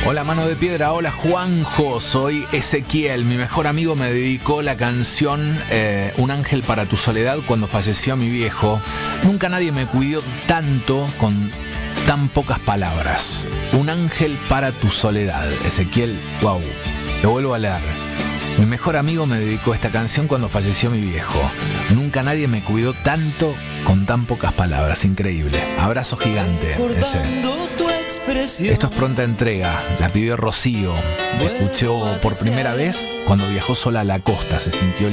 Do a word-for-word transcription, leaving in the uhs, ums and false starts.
Hola Mano de Piedra, hola Juanjo, soy Ezequiel. Mi mejor amigo me dedicó la canción eh, Un ángel para tu soledad cuando falleció mi viejo. Nunca nadie me cuidó tanto con tan pocas palabras. Un ángel para tu soledad. Ezequiel, wow, lo vuelvo a leer. Mi mejor amigo me dedicó esta canción cuando falleció mi viejo. Nunca nadie me cuidó tanto con tan pocas palabras. Increíble. Abrazo gigante. Ese. Esto es Pronta Entrega. La pidió Rocío. La escuchó por primera vez cuando viajó sola a la costa. Se sintió